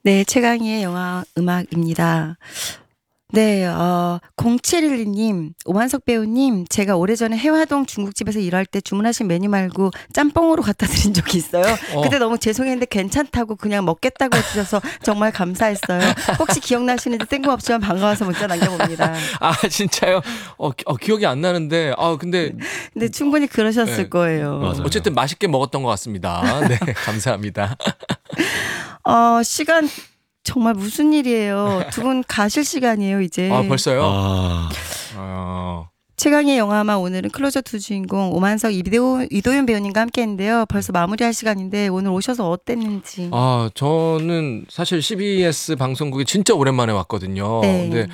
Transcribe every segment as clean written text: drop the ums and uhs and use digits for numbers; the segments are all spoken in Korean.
네, 최강희의 영화 음악입니다. 네, 0712님, 오만석 배우님, 제가 오래전에 해화동 중국집에서 일할 때 주문하신 메뉴 말고 짬뽕으로 갖다 드린 적이 있어요. 그때 너무 죄송했는데 괜찮다고 그냥 먹겠다고 해주셔서 정말 감사했어요. 혹시 기억나시는지 뜬금없지만 반가워서 문자 남겨봅니다. 아, 진짜요? 기억이 안 나는데, 근데 충분히 그러셨을 네. 거예요. 맞아요. 어쨌든 맛있게 먹었던 것 같습니다. 네, 감사합니다. 시간 정말 무슨 일이에요. 두 분 가실 시간이에요, 이제. 벌써요? 최강의 영화만 오늘은 클로저 두 주인공 오만석 이도윤 배우님과 함께 했는데요. 벌써 마무리할 시간인데 오늘 오셔서 어땠는지. 저는 사실 CBS 방송국에 진짜 오랜만에 왔거든요. 네. 근데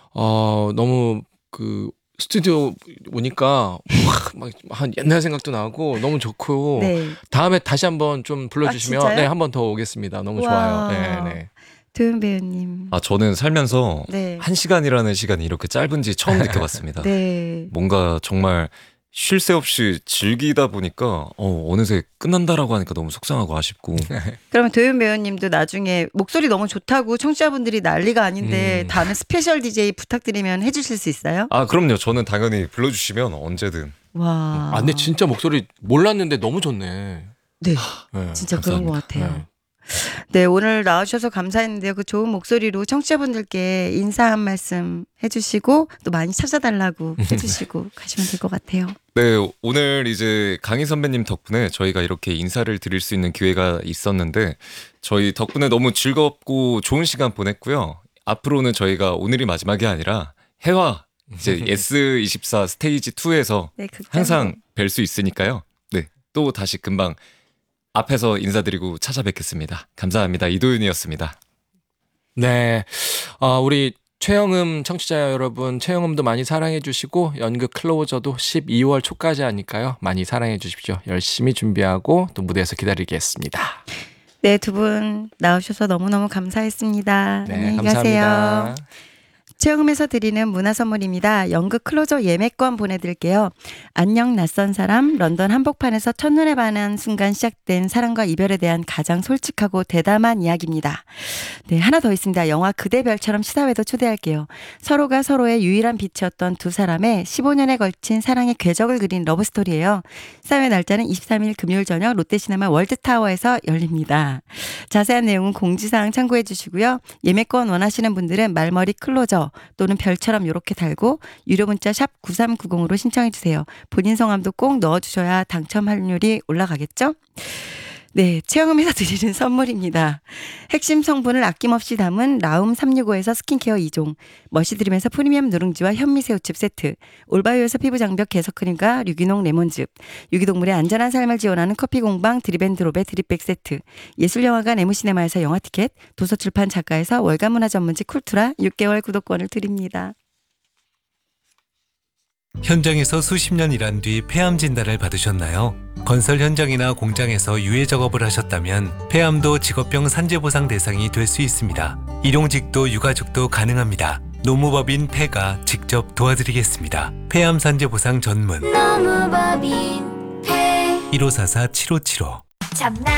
너무 스튜디오 오니까 막 한 옛날 생각도 나고 너무 좋고 네. 다음에 다시 한번 좀 불러주시면 진짜요? 네, 한 번 더 오겠습니다. 너무 우와. 좋아요. 네. 도윤 배우님. 저는 살면서 네. 1시간이라는 시간이 이렇게 짧은지 처음 느껴봤습니다. 네. 뭔가 정말 쉴 새 없이 즐기다 보니까 어느새 끝난다라고 하니까 너무 속상하고 아쉽고. 그러면 도윤 배우님도 나중에 목소리 너무 좋다고 청취자분들이 난리가 아닌데 다음에 스페셜 DJ 부탁드리면 해주실 수 있어요? 그럼요. 저는 당연히 불러주시면 언제든. 와. 근데 진짜 목소리 몰랐는데 너무 좋네. 네. 네. 진짜 감사합니다. 그런 것 같아요. 네. 네, 오늘 나와주셔서 감사했는데요. 그 좋은 목소리로 청취자분들께 인사 한 말씀 해주시고 또 많이 찾아달라고 해주시고 가시면 될 것 같아요. 네, 오늘 이제 강희 선배님 덕분에 저희가 이렇게 인사를 드릴 수 있는 기회가 있었는데 저희 덕분에 너무 즐겁고 좋은 시간 보냈고요. 앞으로는 저희가 오늘이 마지막이 아니라 해화 이제 S24 스테이지 2에서 네, 극장으로. 항상 뵐 수 있으니까요. 네, 또 다시 금방 앞에서 인사드리고 찾아뵙겠습니다. 감사합니다. 이도윤이었습니다. 네. 우리 최영음 청취자 여러분, 최영음도 많이 사랑해 주시고 연극 클로저도 12월 초까지 하니까요. 많이 사랑해 주십시오. 열심히 준비하고 또 무대에서 기다리겠습니다. 네, 두 분 나오셔서 너무너무 감사했습니다. 네, 안녕히 감사합니다. 가세요. 최영음에서 드리는 문화선물입니다. 연극 클로저 예매권 보내드릴게요. 안녕 낯선 사람, 런던 한복판에서 첫눈에 반한 순간 시작된 사랑과 이별에 대한 가장 솔직하고 대담한 이야기입니다. 네, 하나 더 있습니다. 영화 그대별처럼 시사회도 초대할게요. 서로가 서로의 유일한 빛이었던 두 사람의 15년에 걸친 사랑의 궤적을 그린 러브스토리예요. 사회 날짜는 23일 금요일 저녁 롯데시네마 월드타워에서 열립니다. 자세한 내용은 공지사항 참고해 주시고요. 예매권 원하시는 분들은 말머리 클로저 또는 별처럼 이렇게 달고 유료 문자 샵 9390으로 신청해 주세요. 본인 성함도 꼭 넣어주셔야 당첨 확률이 올라가겠죠? 네, 최영음에서 드리는 선물입니다. 핵심 성분을 아낌없이 담은 라움 365에서 스킨케어 2종, 머시드림에서 프리미엄 누룽지와 현미새우칩 세트, 올바이오에서 피부장벽 개석크림과 유기농 레몬즙, 유기동물의 안전한 삶을 지원하는 커피공방 드립앤드롭의 드립백 세트, 예술영화관 에무시네마에서 영화티켓, 도서출판 작가에서 월간문화 전문지 쿨투라 6개월 구독권을 드립니다. 현장에서 수십 년 일한 뒤 폐암 진단을 받으셨나요? 건설 현장이나 공장에서 유해 작업을 하셨다면 폐암도 직업병 산재보상 대상이 될 수 있습니다. 일용직도 유가족도 가능합니다. 노무법인 폐가 직접 도와드리겠습니다. 폐암 산재보상 전문 노무법인 폐 1544-7575